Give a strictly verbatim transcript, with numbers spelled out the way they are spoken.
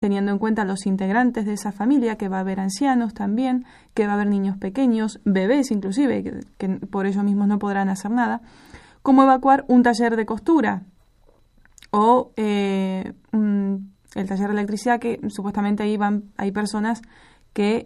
teniendo en cuenta los integrantes de esa familia, que va a haber ancianos también, que va a haber niños pequeños, bebés inclusive, que, que por ellos mismos no podrán hacer nada. Cómo evacuar un taller de costura o eh, un, el taller de electricidad, que supuestamente ahí van, hay personas que